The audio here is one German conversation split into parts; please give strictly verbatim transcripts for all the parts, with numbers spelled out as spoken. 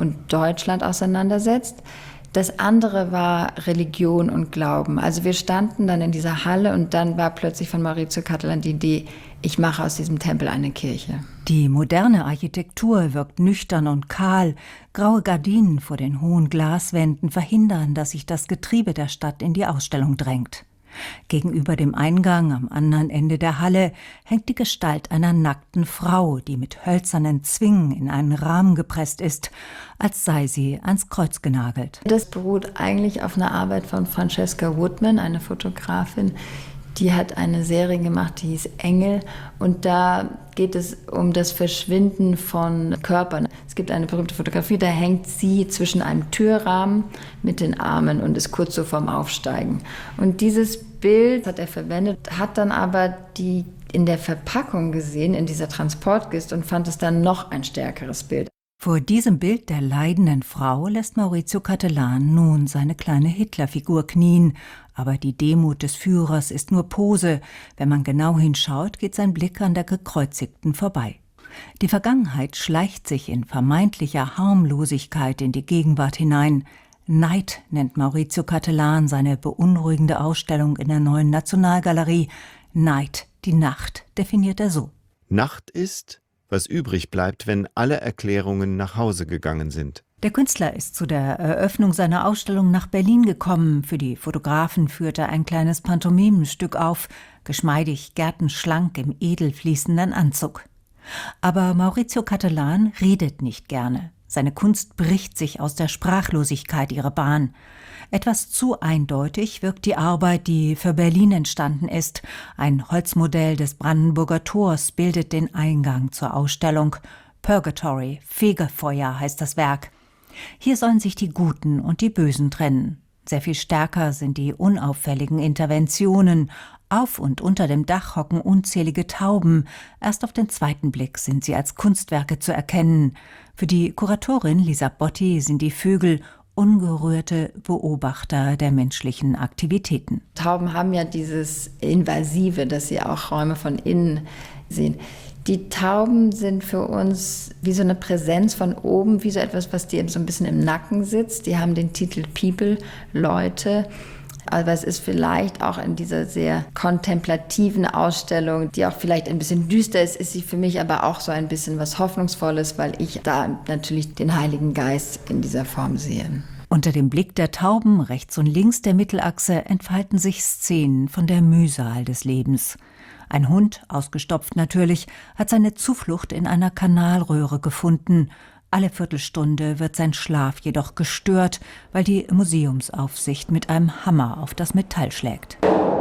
und Deutschland auseinandersetzt. Das andere war Religion und Glauben. Also wir standen dann in dieser Halle und dann war plötzlich von Maurizio Cattelan die Idee, ich mache aus diesem Tempel eine Kirche. Die moderne Architektur wirkt nüchtern und kahl. Graue Gardinen vor den hohen Glaswänden verhindern, dass sich das Getriebe der Stadt in die Ausstellung drängt. Gegenüber dem Eingang am anderen Ende der Halle hängt die Gestalt einer nackten Frau, die mit hölzernen Zwingen in einen Rahmen gepresst ist, als sei sie ans Kreuz genagelt. Das beruht eigentlich auf einer Arbeit von Francesca Woodman, eine Fotografin. Die hat eine Serie gemacht, die hieß Engel. Und da geht es um das Verschwinden von Körpern. Es gibt eine berühmte Fotografie, da hängt sie zwischen einem Türrahmen mit den Armen und ist kurz so vorm Aufsteigen. Und dieses Bild hat er verwendet, hat dann aber die in der Verpackung gesehen, in dieser Transportkiste, und fand es dann noch ein stärkeres Bild. Vor diesem Bild der leidenden Frau lässt Maurizio Cattelan nun seine kleine Hitlerfigur knien. Aber die Demut des Führers ist nur Pose. Wenn man genau hinschaut, geht sein Blick an der Gekreuzigten vorbei. Die Vergangenheit schleicht sich in vermeintlicher Harmlosigkeit in die Gegenwart hinein. Neid nennt Maurizio Cattelan seine beunruhigende Ausstellung in der Neuen Nationalgalerie. Neid, die Nacht, definiert er so. Nacht ist, was übrig bleibt, wenn alle Erklärungen nach Hause gegangen sind. Der Künstler ist zu der Eröffnung seiner Ausstellung nach Berlin gekommen. Für die Fotografen führte er ein kleines Pantomimenstück auf, geschmeidig, gärtenschlank im edel fließenden Anzug. Aber Maurizio Cattelan redet nicht gerne. Seine Kunst bricht sich aus der Sprachlosigkeit ihre Bahn. Etwas zu eindeutig wirkt die Arbeit, die für Berlin entstanden ist. Ein Holzmodell des Brandenburger Tors bildet den Eingang zur Ausstellung. Purgatory, Fegefeuer heißt das Werk. Hier sollen sich die Guten und die Bösen trennen. Sehr viel stärker sind die unauffälligen Interventionen. Auf und unter dem Dach hocken unzählige Tauben. Erst auf den zweiten Blick sind sie als Kunstwerke zu erkennen. Für die Kuratorin Lisa Botti sind die Vögel ungerührte Beobachter der menschlichen Aktivitäten. Tauben haben ja dieses Invasive, dass sie auch Räume von innen sehen. Die Tauben sind für uns wie so eine Präsenz von oben, wie so etwas, was dir so ein bisschen im Nacken sitzt. Die haben den Titel People, Leute. Aber es ist vielleicht auch in dieser sehr kontemplativen Ausstellung, die auch vielleicht ein bisschen düster ist, ist sie für mich aber auch so ein bisschen was Hoffnungsvolles, weil ich da natürlich den Heiligen Geist in dieser Form sehe. Unter dem Blick der Tauben rechts und links der Mittelachse entfalten sich Szenen von der Mühsal des Lebens. Ein Hund, ausgestopft natürlich, hat seine Zuflucht in einer Kanalröhre gefunden. Alle Viertelstunde wird sein Schlaf jedoch gestört, weil die Museumsaufsicht mit einem Hammer auf das Metall schlägt.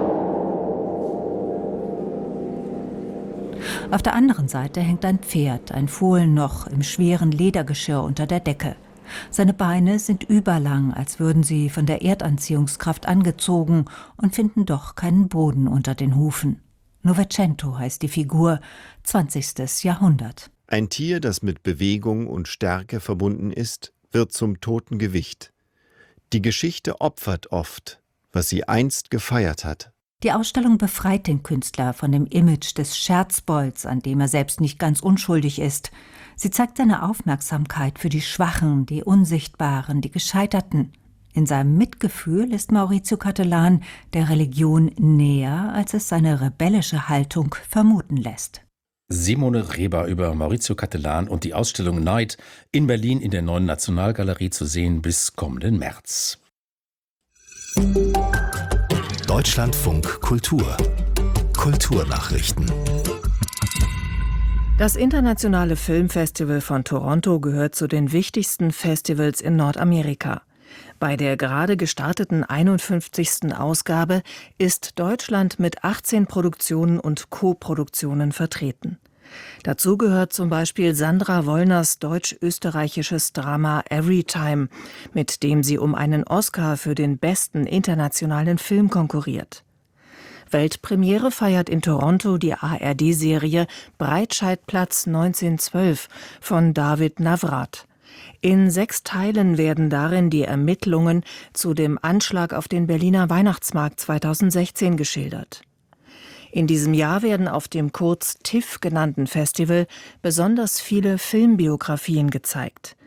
Auf der anderen Seite hängt ein Pferd, ein Fohlen noch im schweren Ledergeschirr unter der Decke. Seine Beine sind überlang, als würden sie von der Erdanziehungskraft angezogen und finden doch keinen Boden unter den Hufen. Novecento heißt die Figur, zwanzigstes Jahrhundert. Ein Tier, das mit Bewegung und Stärke verbunden ist, wird zum toten Gewicht. Die Geschichte opfert oft, was sie einst gefeiert hat. Die Ausstellung befreit den Künstler von dem Image des Scherzbolds, an dem er selbst nicht ganz unschuldig ist. Sie zeigt seine Aufmerksamkeit für die Schwachen, die Unsichtbaren, die Gescheiterten. In seinem Mitgefühl ist Maurizio Cattelan der Religion näher, als es seine rebellische Haltung vermuten lässt. Simone Reber über Maurizio Cattelan und die Ausstellung Neid in Berlin in der Neuen Nationalgalerie zu sehen bis kommenden März. Deutschlandfunk Kultur Kulturnachrichten. Das Internationale Filmfestival von Toronto gehört zu den wichtigsten Festivals in Nordamerika. Bei der gerade gestarteten einundfünfzigsten Ausgabe ist Deutschland mit achtzehn Produktionen und Co-Produktionen vertreten. Dazu gehört zum Beispiel Sandra Wollners deutsch-österreichisches Drama Everytime, mit dem sie um einen Oscar für den besten internationalen Film konkurriert. Weltpremiere feiert in Toronto die A R D-Serie Breitscheidplatz neunzehnhundertzwölf von David Navrat. In sechs Teilen werden darin die Ermittlungen zu dem Anschlag auf den Berliner Weihnachtsmarkt zweitausendsechzehn geschildert. In diesem Jahr werden auf dem kurz TIFF genannten Festival besonders viele Filmbiografien gezeigt.